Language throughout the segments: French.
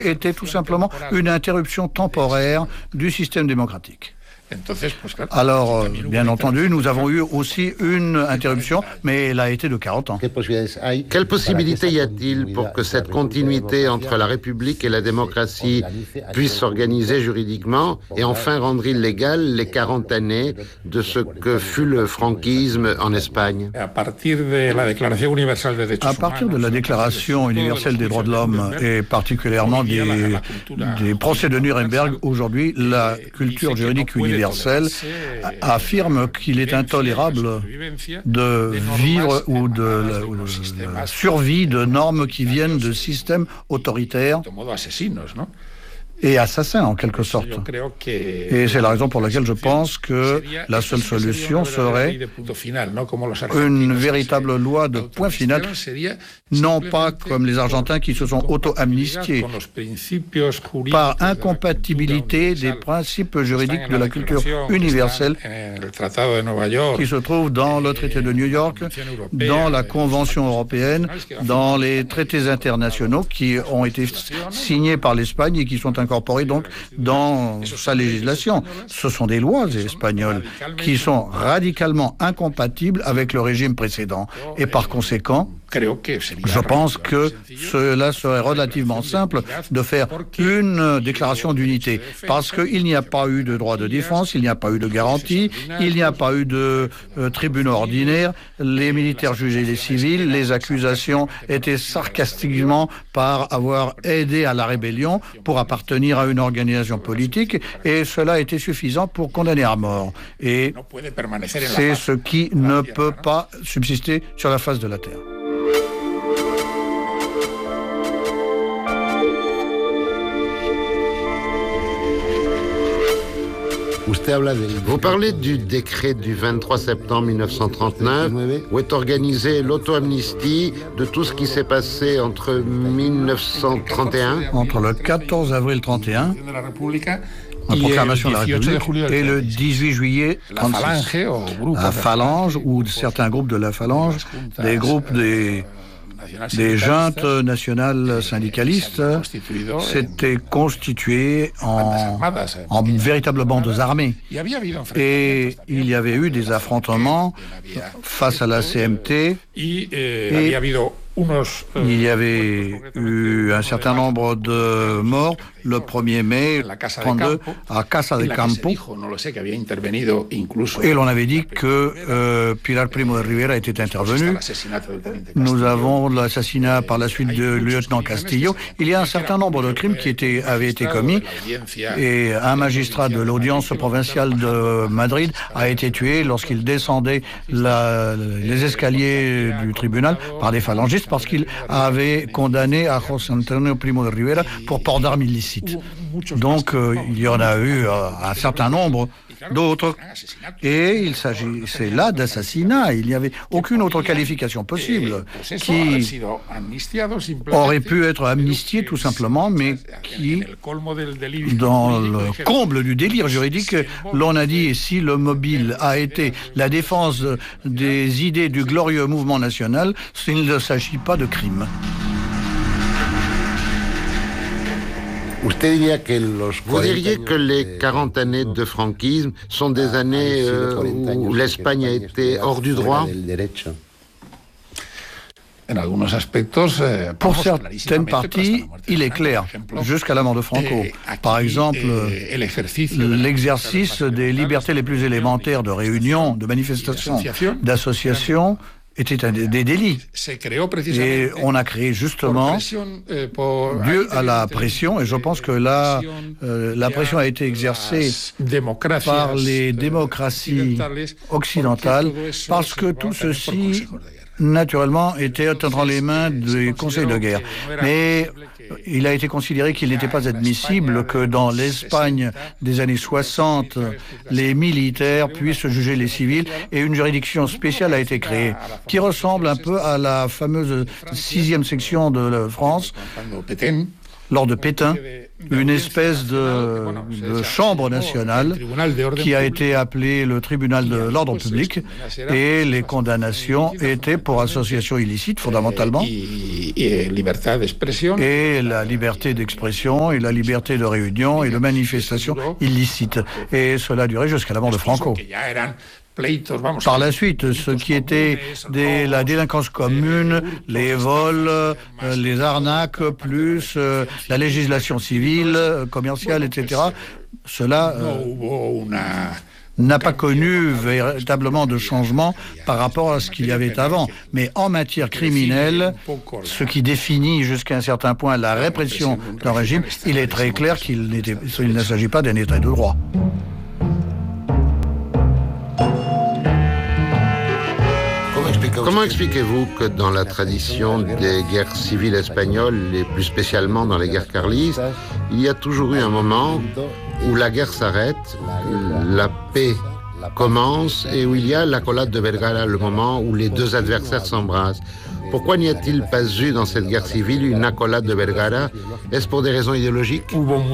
était tout simplement une interruption temporaire du système démocratique. Alors, bien entendu, nous avons eu aussi une interruption, mais elle a été de 40 ans. Quelle possibilité y a-t-il pour que cette continuité entre la République et la démocratie puisse s'organiser juridiquement et enfin rendre illégales les 40 années de ce que fut le franquisme en Espagne? À partir de la Déclaration universelle des droits de l'homme et particulièrement des procès de Nuremberg, aujourd'hui, la culture juridique universelle affirme qu'il est intolérable de vivre ou de la survie de normes qui viennent de systèmes autoritaires et assassins en quelque sorte. Et c'est la raison pour laquelle je pense que la seule solution serait une véritable loi de point final, non pas comme les Argentins qui se sont auto-amnistiés par incompatibilité des principes juridiques de la culture universelle qui se trouvent dans le traité de New York, dans la Convention européenne, dans les traités internationaux qui ont été signés par l'Espagne et qui sont incorporés donc dans sa législation. Ce sont des lois espagnoles qui sont radicalement incompatibles avec le régime précédent. Et par conséquent, je pense que cela serait relativement simple de faire une déclaration d'unité parce qu'il n'y a pas eu de droit de défense, il n'y a pas eu de garantie, il n'y a pas eu de tribunaux ordinaires, les militaires jugeaient les civils, les accusations étaient sarcastiquement par avoir aidé à la rébellion pour appartenir à une organisation politique et cela était suffisant pour condamner à mort. Et c'est ce qui ne peut pas subsister sur la face de la terre. Vous parlez du décret du 23 septembre 1939 où est organisée l'auto-amnistie de tout ce qui s'est passé entre 1931... Entre le 14 avril 31, la proclamation de la République, et le 18 juillet 36, la Phalange, ou certains groupes de la Phalange, des groupes des juntes nationales syndicalistes s'étaient constituées en véritables bandes armées. Et il y avait eu des affrontements face à la CMT et il y avait eu un certain nombre de morts le 1er mai 32 à Casa de Campo. Et l'on avait dit que Pilar Primo de Rivera était intervenu. Nous avons l'assassinat par la suite du lieutenant Castillo. Il y a un certain nombre de crimes qui avaient été commis et un magistrat de l'audience provinciale de Madrid a été tué lorsqu'il descendait les escaliers du tribunal par des phalangistes parce qu'il avait condamné à José Antonio Primo de Rivera pour port d'armes illicites. Donc il y en a eu un certain nombre d'autres et il s'agissait là d'assassinat. Il n'y avait aucune autre qualification possible qui aurait pu être amnistié tout simplement, mais qui, dans le comble du délire juridique, l'on a dit, si le mobile a été la défense des idées du glorieux mouvement national, il ne s'agit pas de crime. Vous diriez que les 40 années de franquisme sont des années où l'Espagne a été hors du droit? Pour certaines parties, il est clair, jusqu'à la mort de Franco. Par exemple, l'exercice des libertés les plus élémentaires de réunion, de manifestation, d'association, était des délits. Et on a créé justement, dû à la pression, et je pense que là, la pression a été exercée par les démocraties occidentales, parce que tout ceci, naturellement, était entre les mains du Conseil de guerre. Mais il a été considéré qu'il n'était pas admissible que dans l'Espagne des années 60, les militaires puissent juger les civils, et une juridiction spéciale a été créée, qui ressemble un peu à la fameuse 6e section de France, lors de Pétain, une espèce de chambre nationale qui a été appelée le tribunal de l'ordre public, et les condamnations étaient pour association illicite fondamentalement, et la liberté d'expression et la liberté de réunion et de manifestation illicite, et cela a duré jusqu'à la mort de Franco. Par la suite, ce qui était la délinquance commune, les vols, les arnaques, plus la législation civile, commerciale, etc., cela n'a pas connu véritablement de changement par rapport à ce qu'il y avait avant. Mais en matière criminelle, ce qui définit jusqu'à un certain point la répression d'un régime, il est très clair qu'il ne s'agit pas d'un état de droit. Comment expliquez-vous que dans la tradition des guerres civiles espagnoles, et plus spécialement dans les guerres carlistes, il y a toujours eu un moment où la guerre s'arrête, la paix commence et où il y a l'accolade de Vergara, le moment où les deux adversaires s'embrassent? Pourquoi n'y a-t-il pas eu dans cette guerre civile une accolade de Vergara? Est-ce pour des raisons idéologiques?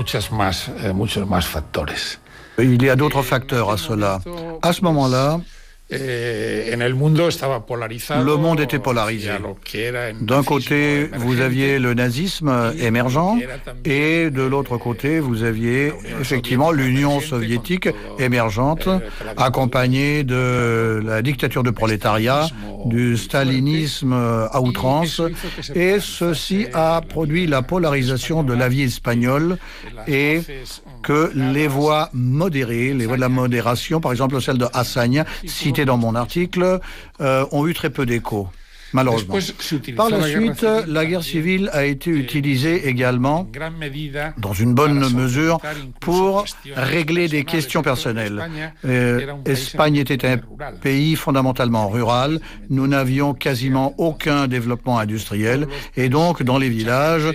Il y a d'autres facteurs à cela. À ce moment-là, le monde était polarisé. D'un côté, vous aviez le nazisme émergent, et de l'autre côté, vous aviez effectivement l'Union soviétique émergente, accompagnée de la dictature de prolétariat, du stalinisme à outrance, et ceci a produit la polarisation de la vie espagnole, et que les voix modérées, les voix de la modération, par exemple celle de Hassagne, citée dans mon article, ont eu très peu d'écho, malheureusement. Par la suite, la guerre civile a été utilisée également, dans une bonne mesure, pour régler des questions personnelles. L'Espagne était un pays fondamentalement rural, nous n'avions quasiment aucun développement industriel, et donc dans les villages,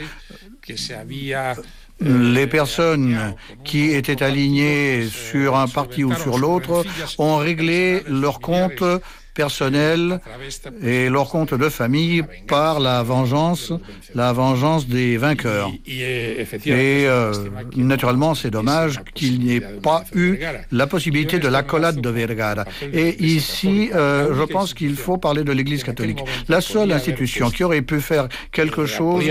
les personnes qui étaient alignées sur un parti ou sur l'autre ont réglé leurs comptes personnels et leurs comptes de famille par la vengeance des vainqueurs. Et naturellement, c'est dommage qu'il n'y ait pas eu la possibilité de l'accolade de Vergara. Et ici, je pense qu'il faut parler de l'Église catholique. La seule institution qui aurait pu faire quelque chose...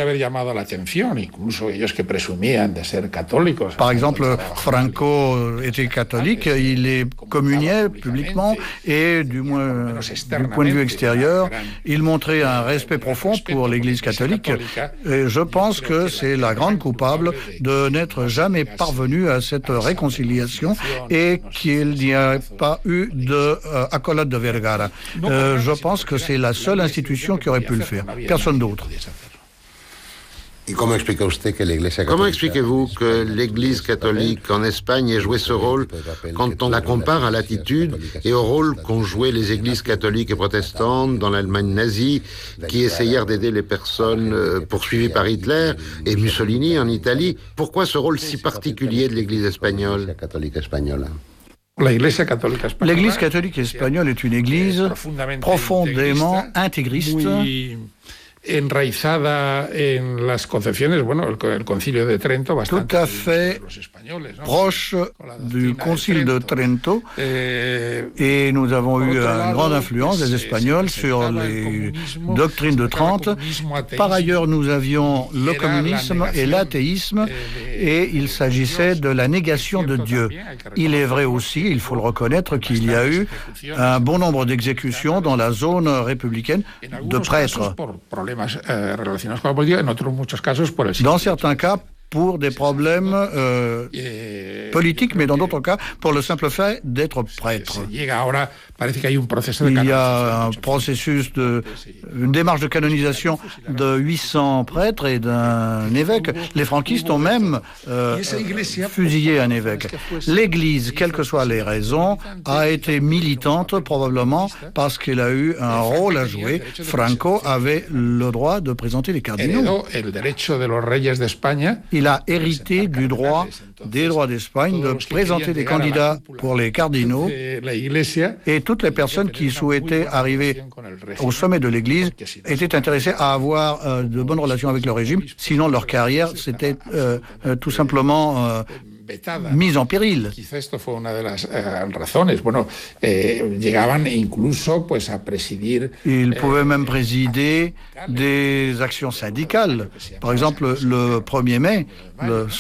Par exemple, Franco était catholique, il communiait publiquement, et du point de vue extérieur, il montrait un respect profond pour l'Église catholique. Et je pense que c'est la grande coupable de n'être jamais parvenu à cette réconciliation et qu'il n'y a pas eu d'accolade de Vergara. Je pense que c'est la seule institution qui aurait pu le faire. Personne d'autre. Comment expliquez-vous que l'Église catholique en Espagne ait joué ce rôle quand on la compare à l'attitude et au rôle qu'ont joué les églises catholiques et protestantes dans l'Allemagne nazie, qui essayèrent d'aider les personnes poursuivies par Hitler, et Mussolini en Italie? Pourquoi ce rôle si particulier de l'Église espagnole? L'Église catholique espagnole est une église profondément intégriste, enraizada en las concepciones, el Concilio de Trento, tout à fait proche du Concile de Trento, et nous avons eu une grande influence des Espagnols sur les doctrines de Trente. Par ailleurs, nous avions le communisme et l'athéisme, et il s'agissait de la négation de Dieu. Il est vrai aussi, il faut le reconnaître, qu'il y a eu un bon nombre d'exécutions dans la zone républicaine de prêtres. Dans certains cas, pour des problèmes politiques, mais dans d'autres cas, pour le simple fait d'être prêtre. Il y a un processus une démarche de canonisation de 800 prêtres et d'un évêque. Les franquistes ont même fusillé un évêque. L'Église, quelles que soient les raisons, a été militante probablement parce qu'elle a eu un rôle à jouer. Franco avait le droit de présenter les cardinaux. il a hérité des droits d'Espagne de présenter des candidats pour les cardinaux, et toutes les personnes qui souhaitaient arriver au sommet de l'Église étaient intéressées à avoir de bonnes relations avec le régime, sinon leur carrière s'était tout simplement mise en péril. Quizá esto fue una de las razones. Bueno, llegaban incluso pues a presidir. Ils pouvaient même présider des actions syndicales. Par exemple, le 1er mai, le